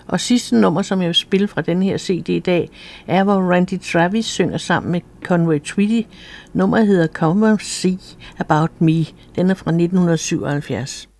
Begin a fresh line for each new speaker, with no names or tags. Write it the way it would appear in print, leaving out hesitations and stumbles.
Og sidste nummer, som jeg vil spille fra den her CD i dag, er, hvor Randy Travis synger sammen med Conway Twitty. Nummeret hedder Come and See About Me. Den er fra 1977.